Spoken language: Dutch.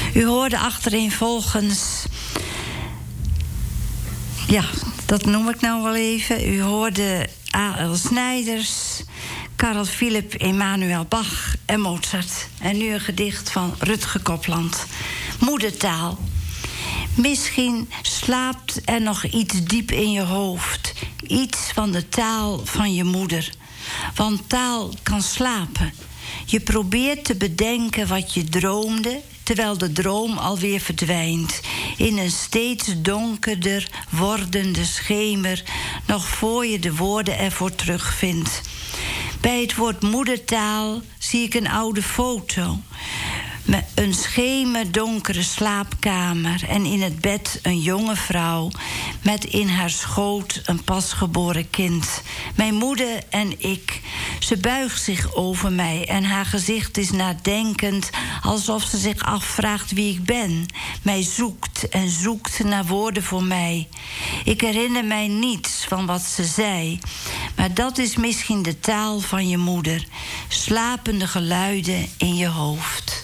U hoorde achtereenvolgens... Ja, dat noem ik nou wel even. U hoorde A.L. Snijders, Carl Philipp Emanuel Bach en Mozart. En nu een gedicht van Rutger Kopland. Moedertaal. Misschien slaapt er nog iets diep in je hoofd. Iets van de taal van je moeder. Want taal kan slapen. Je probeert te bedenken wat je droomde, terwijl de droom alweer verdwijnt in een steeds donkerder wordende schemer, nog voor je de woorden ervoor terugvindt. Bij het woord moedertaal zie ik een oude foto. Een schemerdonkere slaapkamer en in het bed een jonge vrouw met in haar schoot een pasgeboren kind. Mijn moeder en ik. Ze buigt zich over mij en haar gezicht is nadenkend, alsof ze zich afvraagt wie ik ben. Mij zoekt en zoekt naar woorden voor mij. Ik herinner mij niets van wat ze zei, maar dat is misschien de taal van je moeder. Slapende geluiden in je hoofd.